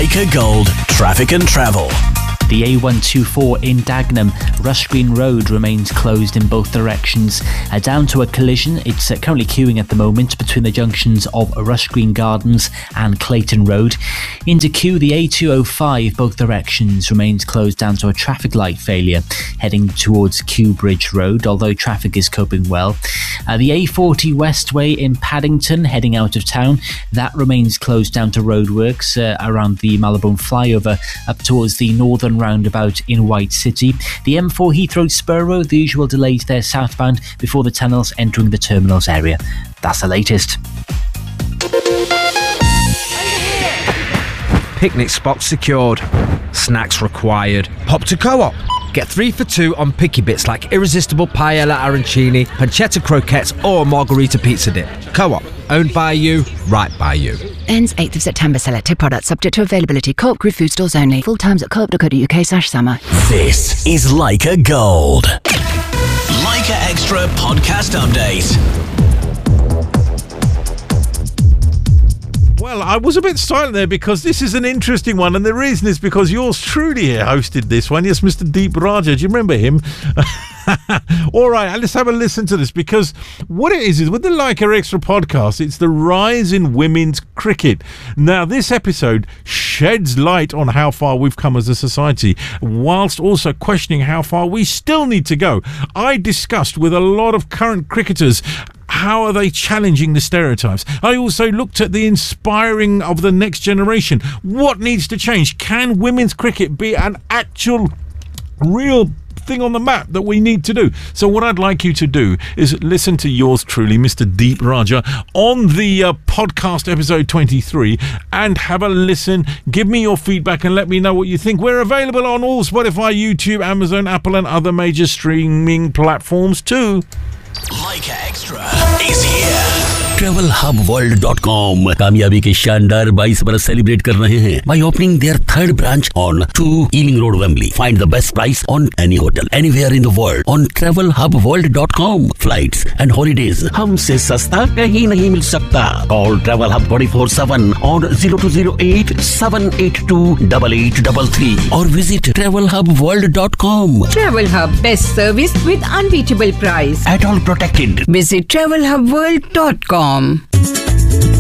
Leica Gold Traffic and Travel. The A124 in Dagenham, Rush Green Road remains closed in both directions. Down to a collision, it's currently queuing at the moment between the junctions of Rush Green Gardens and Clayton Road. Into queue, the A205, both directions, remains closed down to a traffic light failure, heading towards Kew Bridge Road, although traffic is coping well. The A40 Westway in Paddington, heading out of town, that remains closed down to roadworks around the Marylebone flyover up towards the northern roundabout in White City. The M4 Heathrow Spur Road, the usual delays there southbound before the tunnels entering the terminals area. That's the latest. Picnic spots secured. Snacks required. Pop to Co-op. Get 3 for 2 on picky bits like irresistible paella arancini, pancetta croquettes or margarita pizza dip. Co-op. Owned by you, right by you. Ends 8th of September. Selected products subject to availability. Co-op Group food stores only. Full times at co-op.co.uk/summer. This is Leica Gold. Leica Extra Podcast Update. Well, I was a bit silent there because this is an interesting one, and the reason is because yours truly here hosted this one. Yes, Mr. Deep Raja. Do you remember him? All right, let's have a listen to this, because what it is with the Leica Extra podcast, it's the rise in women's cricket. Now, this episode sheds light on how far we've come as a society, whilst also questioning how far we still need to go. I discussed with a lot of current cricketers how are they challenging the stereotypes. I also looked at the inspiring of the next generation. What needs to change? Can women's cricket be an actual real thing on the map that we need to do? So what I'd like you to do is listen to yours truly, Mr. Deep Raja, on the podcast episode 23, and have a listen. Give me your feedback and let me know what you think. We're available on all Spotify, YouTube, Amazon, Apple and other major streaming platforms too. Leica Extra is here. TravelHubWorld.com कामयाबी के शानदार 22 बरस celebrate कर रहे हैं by opening their third branch on 2 Ealing Road, Wembley. Find the best price on any hotel anywhere in the world on TravelHubWorld.com. Flights and holidays हमसे सस्ता कहीं नहीं मिल सकता. Call Travel Hub 24/7 on 0208 782 8833 or visit TravelHubWorld.com. Travel Hub, best service with unbeatable price. At all protected. Visit TravelHubWorld.com.